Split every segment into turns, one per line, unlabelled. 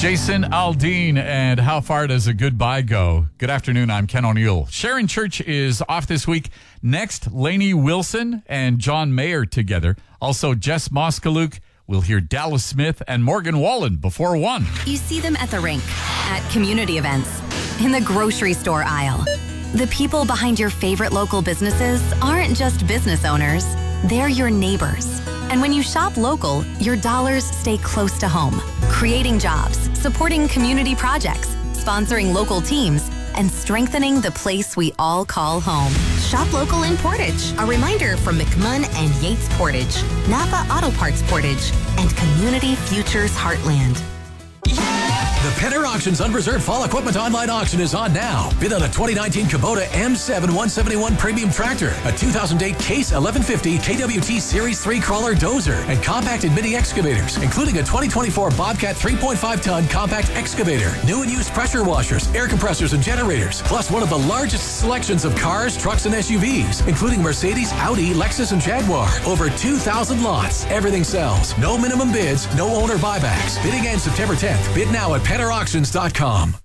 Jason Aldean and How Far Does a Goodbye Go? Good afternoon, I'm Ken O'Neill. Sharon Church is off this week. Next, Lainey Wilson and John Mayer together. Also, Jess Moskaluk. We'll hear Dallas Smith and Morgan Wallen before 1.
You see them at the rink, at community events, in the grocery store aisle. The people behind your favorite local businesses aren't just business owners. They're your neighbors. And when you shop local, your dollars stay close to home, creating jobs, supporting community projects, sponsoring local teams, and strengthening the place we all call home.
Shop local in Portage. A reminder from McMunn and Yates Portage, Napa Auto Parts Portage, and Community Futures Heartland.
The Penner Auctions Unreserved Fall Equipment Online Auction is on now. Bid on a 2019 Kubota M7 171 Premium Tractor, a 2008 Case 1150 KWT Series 3 Crawler Dozer, and compact and mini excavators, including a 2024 Bobcat 3.5-ton compact excavator, new and used pressure washers, air compressors, and generators, plus one of the largest selections of cars, trucks, and SUVs, including Mercedes, Audi, Lexus, and Jaguar. Over 2,000 lots. Everything sells. No minimum bids, no owner buybacks. Bidding ends September 10th. Bid now at PennerAuctions.com.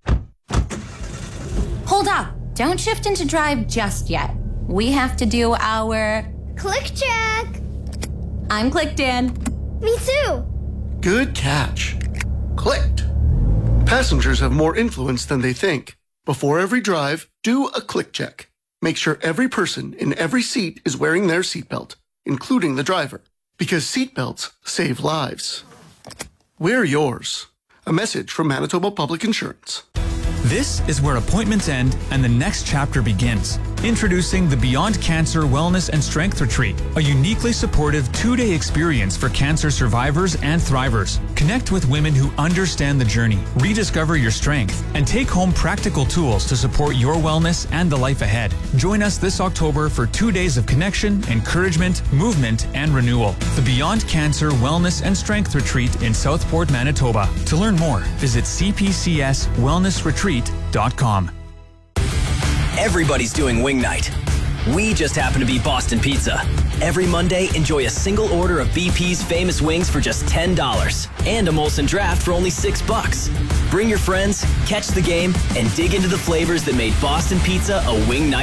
Hold up. Don't shift into drive just yet. We have to do our...
Click check.
I'm clicked in.
Me too.
Good catch. Clicked. Passengers have more influence than they think. Before every drive, do a click check. Make sure every person in every seat is wearing their seatbelt, including the driver, because seatbelts save lives. Wear yours. A message from Manitoba Public Insurance.
This is where appointments end and the next chapter begins. Introducing the Beyond Cancer Wellness and Strength Retreat, a uniquely supportive 2-day experience for cancer survivors and thrivers. Connect with women who understand the journey, rediscover your strength, and take home practical tools to support your wellness and the life ahead. Join us this October for 2 days of connection, encouragement, movement, and renewal. The Beyond Cancer Wellness and Strength Retreat in Southport, Manitoba. To learn more, visit cpcswellnessretreat.com.
Everybody's doing wing night. We just happen to be Boston Pizza. Every Monday, enjoy a single order of BP's famous wings for just $10 and a Molson Draft for only $6. Bring your friends, catch the game, and dig into the flavors that made Boston Pizza a wing night